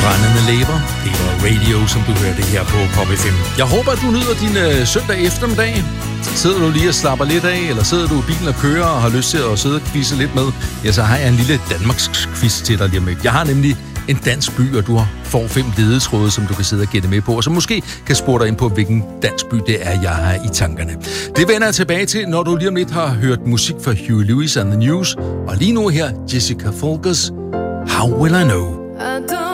Brændende læber. Det var Radio, som du hørte her på Pop FM. Jeg håber, at du nyder din søndag eftermiddag. Sidder du lige og slapper lidt af, eller sidder du i bilen og kører og har lyst til at sidde og quizze lidt med, ja, så har jeg en lille Danmarks quiz til dig lige med. Jeg har nemlig en dansk by, og du får 5 ledetråde, som du kan sidde og gætte med på, og så måske kan spore dig ind på, hvilken dansk by det er, jeg har i tankerne. Det vender jeg tilbage til, når du lige om lidt har hørt musik fra Huey Lewis and the News, og lige nu her Jessica Folgers, How Will I Know?